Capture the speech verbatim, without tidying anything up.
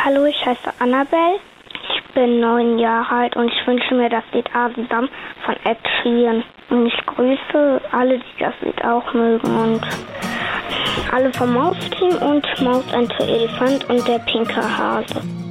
Hallo, ich heiße Annabelle. Ich bin neun Jahre alt und ich wünsche mir das Lied Asam von Ed Sheeran. Und ich grüße alle, die das Lied auch mögen und alle vom Mausteam und Maus, Ente, Elefant und der pinke Hase.